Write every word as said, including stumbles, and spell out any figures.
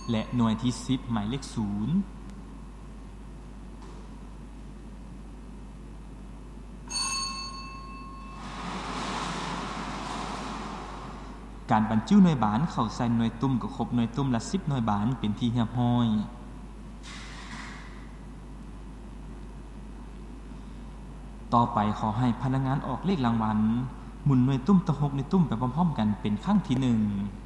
และหน่วยที่สิบหมายเลขศูนย์การบรรจุหน่วยบานเข้าใส่หน่วยตุ้มก็ครบหน่วยตุ้มละสิบหน่วยบานเป็นที่เรียบร้อยต่อไปขอให้พนักงานออกเลขรางวัลหมุนหน่วยตุ้มตะหกในตุ้มไปพร้อมๆกันเป็นครั้งที่หนึ่ง